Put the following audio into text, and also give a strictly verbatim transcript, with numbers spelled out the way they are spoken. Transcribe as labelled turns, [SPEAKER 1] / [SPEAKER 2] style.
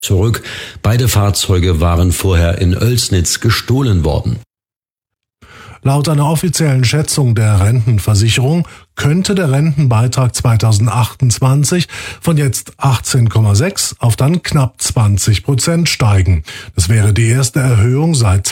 [SPEAKER 1] zurück. Beide Fahrzeuge waren vorher in Oelsnitz gestohlen worden.
[SPEAKER 2] Laut einer offiziellen Schätzung der Rentenversicherung könnte der Rentenbeitrag zweitausendachtundzwanzig von jetzt achtzehn Komma sechs auf dann knapp zwanzig Prozent steigen. Das wäre die erste Erhöhung seit